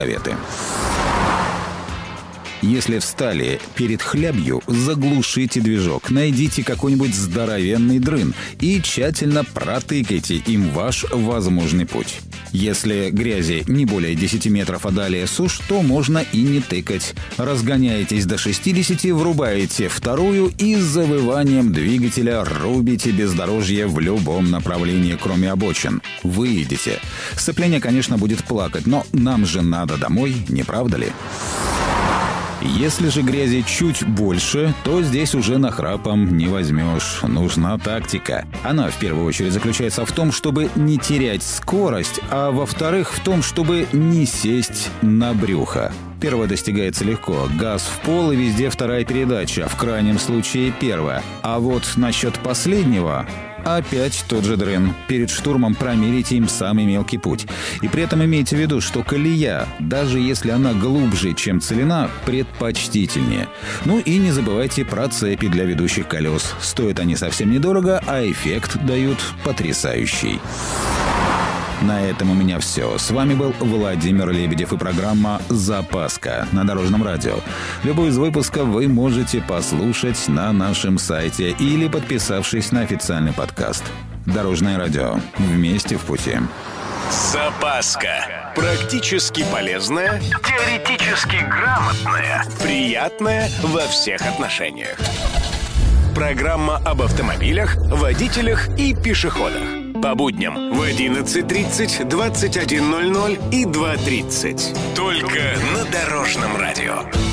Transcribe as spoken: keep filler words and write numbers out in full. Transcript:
советы. Если встали перед хлябью, заглушите движок, найдите какой-нибудь здоровенный дрын и тщательно протыкайте им ваш возможный путь. Если грязи не более десяти метров, а далее сушь, то можно и не тыкать. Разгоняетесь до шестидесяти, врубаете вторую и с завыванием двигателя рубите бездорожье в любом направлении, кроме обочин. Выедете. Сцепление, конечно, будет плакать, но нам же надо домой, не правда ли? Если же грязи чуть больше, то здесь уже нахрапом не возьмешь. Нужна тактика. Она в первую очередь заключается в том, чтобы не терять скорость, а во-вторых, в том, чтобы не сесть на брюхо. Первое достигается легко. Газ в пол и везде вторая передача, в крайнем случае первая. А вот насчет последнего... Опять тот же дрын. Перед штурмом промерите им самый мелкий путь. И при этом имейте в виду, что колея, даже если она глубже, чем целина, предпочтительнее. Ну и не забывайте про цепи для ведущих колес. Стоят они совсем недорого, а эффект дают потрясающий. На этом у меня все. С вами был Владимир Лебедев и программа «Запаска» на Дорожном радио. Любой из выпусков вы можете послушать на нашем сайте или подписавшись на официальный подкаст. Дорожное радио. Вместе в пути. Запаска. Практически полезная, теоретически грамотная, приятная во всех отношениях. Программа об автомобилях, водителях и пешеходах. По будням в одиннадцать тридцать, двадцать один ноль ноль и два тридцать. Только на Дорожном радио.